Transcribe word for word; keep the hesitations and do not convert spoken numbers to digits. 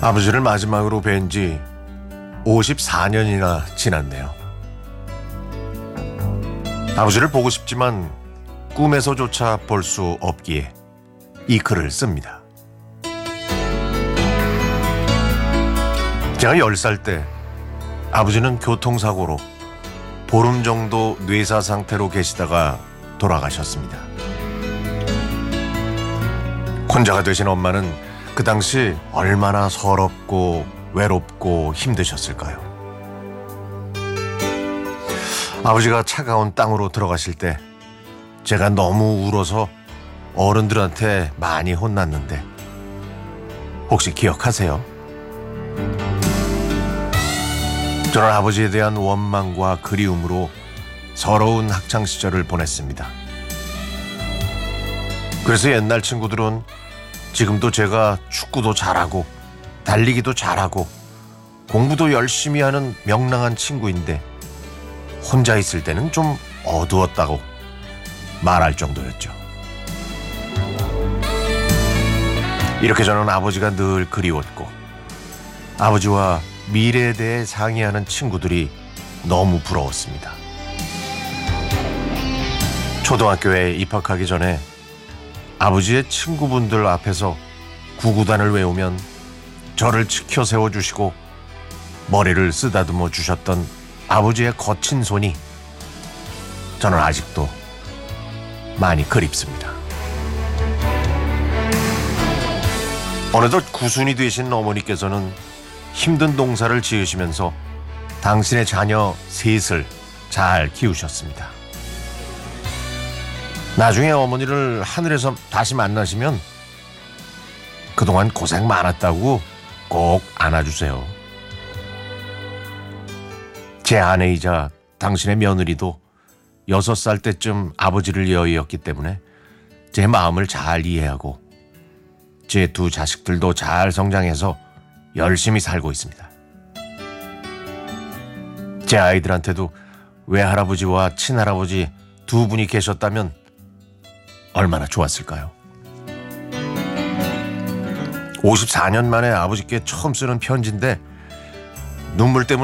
아버지를 마지막으로 뵌 지 오십사 년이나 지났네요. 아버지를 보고 싶지만 꿈에서조차 볼 수 없기에 이 글을 씁니다. 제가 열 살 때 아버지는 교통사고로 보름 정도 뇌사 상태로 계시다가 돌아가셨습니다. 혼자가 되신 엄마는 그 당시 얼마나 서럽고 외롭고 힘드셨을까요? 아버지가 차가운 땅으로 들어가실 때 제가 너무 울어서 어른들한테 많이 혼났는데 혹시 기억하세요? 저는 아버지에 대한 원망과 그리움으로 서러운 학창시절을 보냈습니다. 그래서 옛날 친구들은 지금도 제가 축구도 잘하고 달리기도 잘하고 공부도 열심히 하는 명랑한 친구인데 혼자 있을 때는 좀 어두웠다고 말할 정도였죠. 이렇게 저는 아버지가 늘 그리웠고 아버지와 미래에 대해 상의하는 친구들이 너무 부러웠습니다. 초등학교에 입학하기 전에 아버지의 친구분들 앞에서 구구단을 외우면 저를 지켜 세워주시고 머리를 쓰다듬어 주셨던 아버지의 거친 손이 저는 아직도 많이 그립습니다. 어느덧 구순이 되신 어머니께서는 힘든 농사를 지으시면서 당신의 자녀 셋을 잘 키우셨습니다. 나중에 어머니를 하늘에서 다시 만나시면 그동안 고생 많았다고 꼭 안아주세요. 제 아내이자 당신의 며느리도 여섯 살 때쯤 아버지를 여의었기 때문에 제 마음을 잘 이해하고 제 두 자식들도 잘 성장해서 열심히 살고 있습니다. 제 아이들한테도 외할아버지와 친할아버지 두 분이 계셨다면 얼마나 좋았을까요? 오십사 년 만에 아버지께 처음 쓰는 편지인데 눈물 때문에